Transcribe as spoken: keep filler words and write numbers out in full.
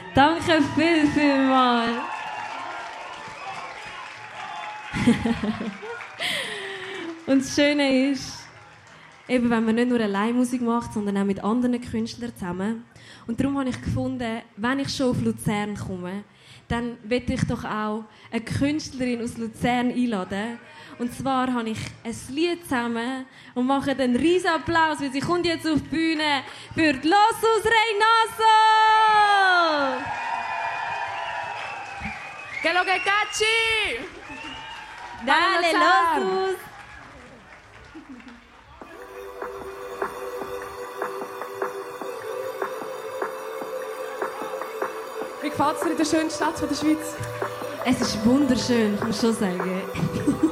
Danke viel, viel mal. Und das Schöne ist, eben, wenn man nicht nur allein Musik macht, sondern auch mit anderen Künstlern zusammen. Und darum habe ich gefunden, wenn ich schon auf Luzern komme, dann will ich doch auch eine Künstlerin aus Luzern einladen. Und zwar habe ich ein Lied zusammen und mache einen riesen Applaus, weil sie kommt jetzt auf die Bühne für die Lossus Reynoso! Che lo che cacci! Dale, Lossus! Wie gefällt es dir in der schönen Stadt der Schweiz? Es ist wunderschön, ich muss schon sagen.